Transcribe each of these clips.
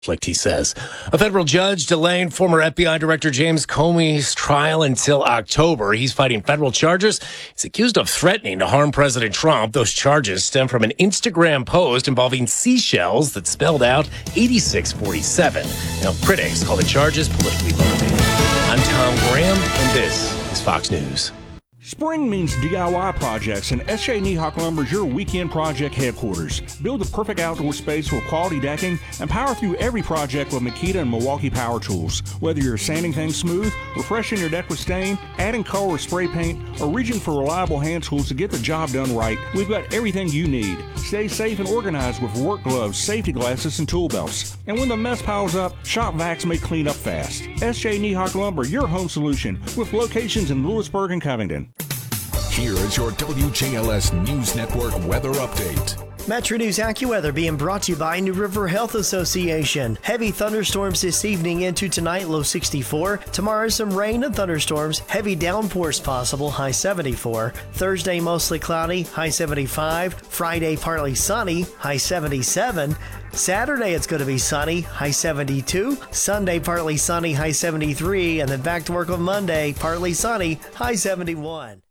he says. A federal judge delaying former FBI Director James Comey's trial until October. He's fighting federal charges. He's accused of threatening to harm President Trump. Those charges stem from an Instagram post involving seashells that spelled out 8647. Now, critics call the charges politically motivated. I'm Tom Graham, and this is Fox News. Spring means DIY projects, and S.J. Niehawk Lumber is your weekend project headquarters. Build the perfect outdoor space with quality decking and power through every project with Makita and Milwaukee power tools. Whether you're sanding things smooth, refreshing your deck with stain, adding color with spray paint, or reaching for reliable hand tools to get the job done right, we've got everything you need. Stay safe and organized with work gloves, safety glasses, and tool belts. And when the mess piles up, Shop Vacs may clean up fast. S.J. Niehawk Lumber, your home solution, with locations in Lewisburg and Covington. Here is your WJLS News Network weather update. Metro News AccuWeather being brought to you by New River Health Association. Heavy thunderstorms this evening into tonight, low 64. Tomorrow, some rain and thunderstorms. Heavy downpours possible, high 74. Thursday, mostly cloudy, high 75. Friday, partly sunny, high 77. Saturday, it's going to be sunny, high 72. Sunday, partly sunny, high 73. And then back to work on Monday, partly sunny, high 71.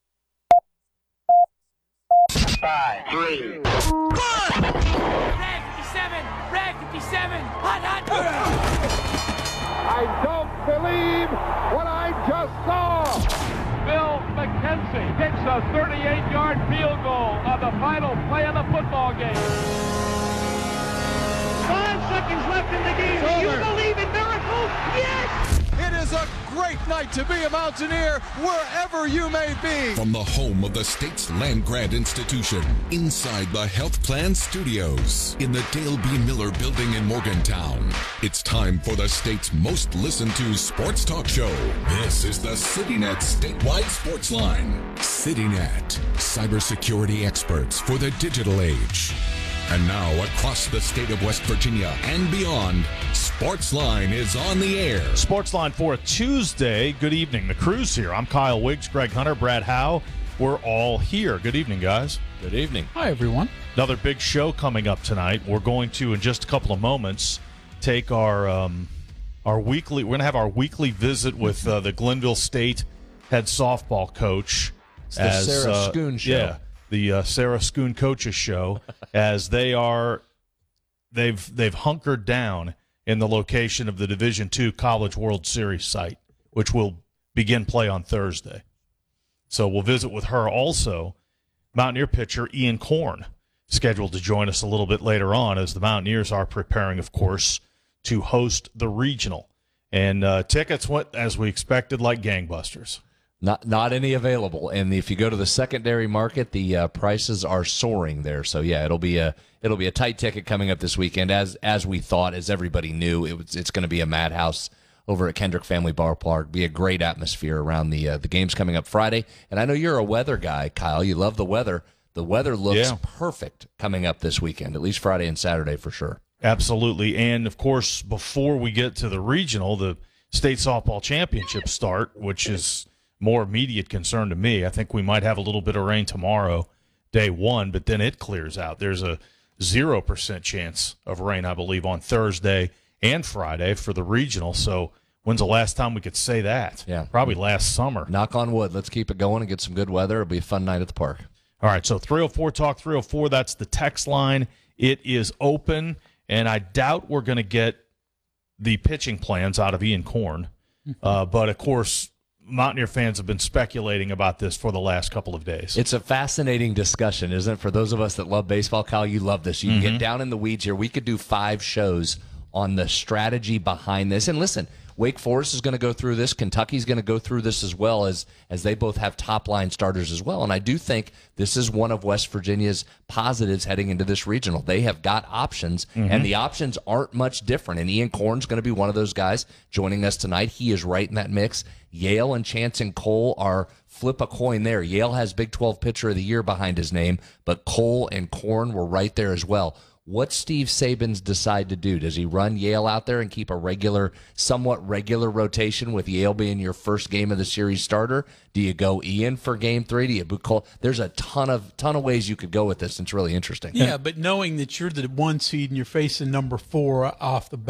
5, 3, 1. Rag 57, Rag 57, hot, hot. I don't believe what I just saw. Bill McKenzie kicks a 38-yard field goal on the final play of the football game. 5 seconds left in the game. Do you believe in miracles? Yes! It is a great night to be a Mountaineer wherever you may be. From the home of the state's land-grant institution, inside the Health Plan Studios, in the Dale B. Miller Building in Morgantown, it's time for the state's most listened-to sports talk show. This is the CityNet Statewide Sports Line. CityNet, cybersecurity experts for the digital age. And now, across the state of West Virginia and beyond, Sportsline is on the air. Sportsline for a Tuesday. Good evening. The crew's here. I'm Kyle Wiggs, Greg Hunter, Brad Howe. We're all here. Good evening, guys. Good evening. Hi, everyone. Another big show coming up tonight. We're going to, in just a couple of moments, take our weekly. We're going to have our weekly visit with the Glenville State head softball coach. It's the Sarah Schoon show. Yeah. The Sarah Schoon Coaches Show, as they've hunkered down in the location of the Division II College World Series site, which will begin play on Thursday. So we'll visit with her. Also, Mountaineer pitcher Ian Korn, scheduled to join us a little bit later on, as the Mountaineers are preparing, of course, to host the regional. And tickets went, as we expected, like gangbusters. Not any available, and if you go to the secondary market, the prices are soaring there. So yeah, it'll be a tight ticket coming up this weekend, as we thought, as everybody knew. It's going to be a madhouse over at Kendrick Family Ballpark. Be a great atmosphere around the games coming up Friday. And I know you're a weather guy, Kyle. You love the weather. The weather looks perfect coming up this weekend, at least Friday and Saturday for sure. Absolutely, and of course, before we get to the regional, the state softball championships start, which is more immediate concern to me. I think we might have a little bit of rain tomorrow, day one, but then it clears out. There's a 0% chance of rain, I believe, on Thursday and Friday for the regional. So when's the last time we could say that? Yeah. Probably last summer. Knock on wood. Let's keep it going and get some good weather. It'll be a fun night at the park. All right, so 304-TALK-304, that's the text line. It is open, and I doubt we're going to get the pitching plans out of Ian Korn. But, of course, Mountaineer fans have been speculating about this for the last couple of days. It's a fascinating discussion, isn't it? For those of us that love baseball, Kyle, you love this. You can get down in the weeds here. We could do 5 shows on the strategy behind this. And listen, Wake Forest is going to go through this. Kentucky's going to go through this as well, as they both have top-line starters as well. And I do think this is one of West Virginia's positives heading into this regional. They have got options, and the options aren't much different. And Ian Korn's going to be one of those guys joining us tonight. He is right in that mix. Yale and Chance and Cole are flip a coin there. Yale has Big 12 Pitcher of the Year behind his name, but Cole and Korn were right there as well. What Steve Saban's decide to do? Does he run Yale out there and keep a somewhat regular rotation with Yale being your first game of the series starter? Do you go Ian for game 3? Do you boot Cole? There's a ton of ways you could go with this. And it's really interesting. Yeah, but knowing that you're the 1 seed and you're facing number 4 off the bat.